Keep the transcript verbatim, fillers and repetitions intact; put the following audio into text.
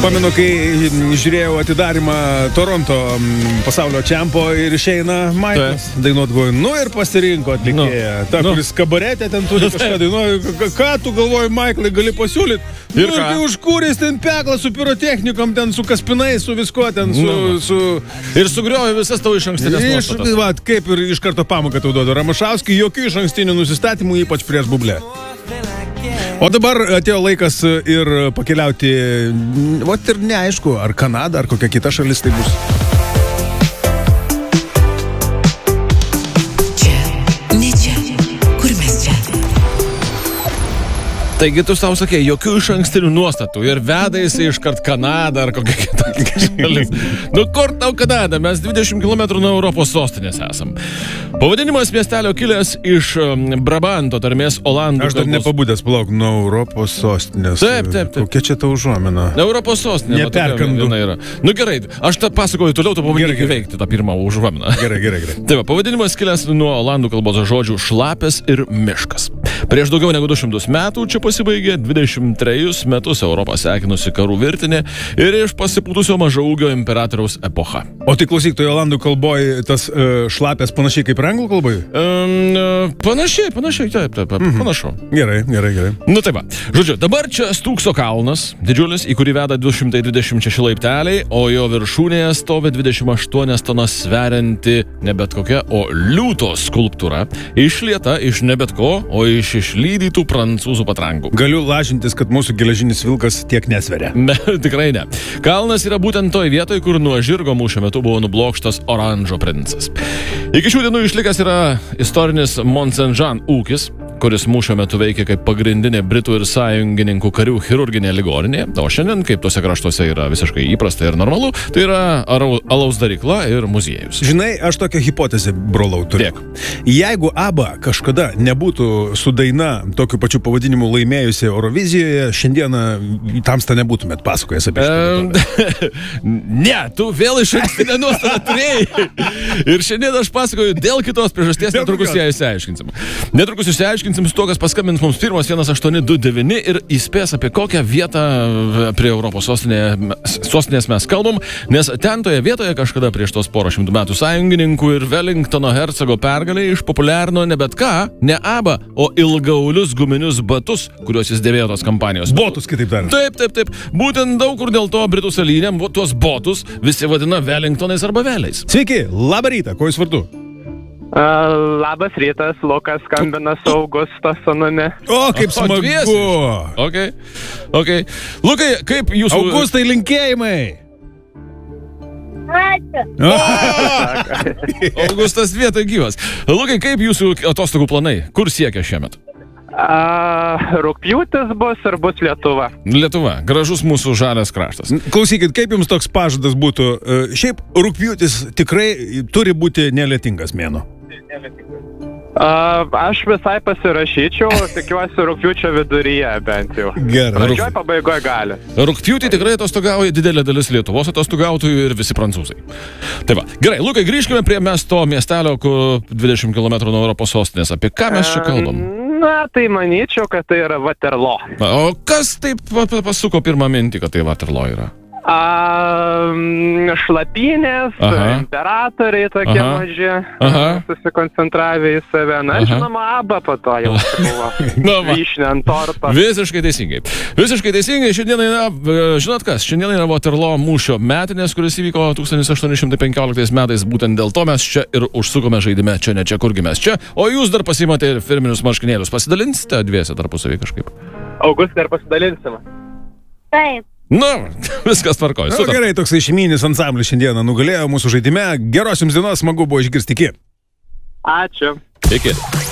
Pamenu, kai žiūrėjau atidarimą Toronto pasaulio čempo ir išeina Maiklas dainuot, galvoju, nu ir pasirinko atlikėją. Ta, Nu. kuris kabaretė ten turi kažką dainuoja. Ką- Ką tu galvoji, Maiklai, gali pasiūlyti? Ir Nu, ką? kai užkūrės ten peklą su pirotechnikom, ten su kaspinais, su visko, ten su... Nu. su... Ir sugriovė visas tavo iš ankstinės Iš, nuostatas. va, kaip ir iš karto pamoką tau duodu. Ramašauskui jokių iš ankstinių nusistatymų, ypač prieš bublę. O dabar atėjo laikas ir pakeliauti, o ir neaišku, ar Kanada, ar kokia kita šalis tai bus. Čia, ne čia, kur mes čia? Taigi tu savo sakė, jokių iš ankstinių nuostatų ir vedaisi iškart Kanadą ar kokią kitą šalis. Nu kur tau Kanada? Mes dvidešimt kilometrų nuo Europos sostinės esam. Pavadinimas miestelio kilęs iš um, Brabanto tarmės olandų. Aš dar kalbos. nepabudęs, palauk, nuo Europos sostinės. Taip, taip, taip. Kokia čia tau užuomina? Europos sostinė. va, tokia Neperkandu. viena yra. Nu gerai, aš tą pasakoju toliau, tu Gerai, pabandyk gerai. įveikti tą pirmą užuominą. Gerai, gerai, gerai. Tai va, pavadinimas kilęs nuo olandų kalbos žodžių šlapės ir miškas. Prieš daugiau negu du šimtus metų čia pasibaigė dvidešimt trejus metus Europą sekinusi karų virtinė ir iš pasipūtusio mažaūgio imperatoriaus epocha. O tai klausyk, toje olandų kalboje tas uh, šlapės panašiai kaip ir anglų kalbai? Um, panašiai, panašiai, taip, taip, taip Mhm. panašu. Gerai, gerai, gerai. Nu tai va, žodžiu, dabar čia Stūkso kalnas, didžiulis, į kurį veda du šimtai dvidešimt šeši laipteliai, o jo viršūnėje stovi dvidešimt aštuonias tonas sverianti ne bet kokia, o liūto skulptūra, išlieta iš ne bet ko, o iš išlydytų prancūzų patrankų. Galiu lažintis, kad mūsų geležinis vilkas tiek nesveria. Ne, tikrai ne. Kalnas yra būtent toj vietoj, kur nuo žirgo mūšio metu buvo nublokštas Oranžo princas. Iki šių dienų išlikęs yra istorinis Mont Saint-Jean ūkis, kuris mūšio metu veikia kaip pagrindinė Britų ir sąjungininkų karių chirurginė ligoninė, o šiandien, kaip tose kraštuose yra visiškai įprasta ir normalu, tai yra arau- alaus darykla ir muziejus. Žinai, aš tokią hipotezę, brolau, turiu. Tiek. Jeigu ABBA kažkada nebūtų su daina tokiu pačiu pavadinimu laimėjusi Eurovizijoje, šiandieną tamsta nebūtumėt pasakojęs apie šitą. Ne, tu vėl iš ankstinę nuostatą turėjai. Ir šiandien aš pasakoju dėl kitos priežasties, Dėl netrukus kokios? ją išsiaiškinsim. Netrukus išsiaiškinsim su to, kas paskambins mums pirmas vienas aštuoni du devyni ir įspės apie kokią vietą prie Europos sostinė, sostinės mes kalbam, nes ten toje vietoje kažkada prieš tos porą šimtų metų sąjungininkų ir Wellingtono hercogo pergalė išpopuliarino ne bet ką, ne ABBA, o ilgaulius guminius batus, kuriuos jis dėvėjo tos kampanijos. Botus, kitaip tariant. Taip, taip, taip. Būtent daug kur dėl to Britų salynėm tuos botus visi vadina Wellingtonais arba vėliais. Sveiki, labą rytą, ko jūs vardu? Uh, labas rytas, Lukas skambina su Augusto sūnumi. O, kaip O, smagu! dviese? Ok, ok. Lukai, kaip jūsų... Augustai, linkėjimai! Augustas vietoj gyvas. Lukai, kaip jūsų atostogų planai? Kur siekia šiemet? Uh, Rugpjūtis bus ir bus Lietuva. Lietuva, gražus mūsų žalias kraštas. Klausykit, kaip jums toks pažadas būtų? E, Šiaip rugpjūtis tikrai turi būti nelietingas mėnuo. Uh, aš visai pasirašyčiau, tikiuosi rugpjūčio viduryje bent jau. Gerai. Pradžioj pabaigoje gali. Rugpjūtį tikrai atostogauja didelė dalis Lietuvos atostogautojų ir visi prancūzai. Tai va, gerai, Lukai, grįžkime prie miesto miestelio, kur dvidešimt kilometrų nuo Europos sostinės. Apie ką mes čia kalbam? Na, tai manyčiau, kad tai yra Waterloo. O kas taip pa- pa- pasuko pirmą mintį, kad tai Waterloo yra? Um, šlapynės, Aha. imperatoriai tokie Aha. maži, Aha. susikoncentravę į save. Na, Aha. žinoma, ABBA po to jau buvo. Na va. Vyšnė ant torto. Visiškai teisingai. Visiškai teisingai. Šiandien yra, e, žinot kas, šiandien yra Waterloo mūšio metinės, kuris įvyko tūkstantis aštuoni šimtai penkioliktais metais. Būtent dėl to mes čia ir užsukome žaidime. Čia ne čia, kurgi mes čia. O jūs dar pasimate ir firminius marškinėlius. Pasidalinsite dviese tarpusavį kažkaip. Augustai, ar pasidalinsime? Taip. Nu, viskas tvarkoja. Na, Super. gerai, toksai šeimyninis ansamblis šiandieną nugalėjo mūsų žaidime. Geros jums dienos, smagu buvo išgirsti. Iki. Ačiū. Iki.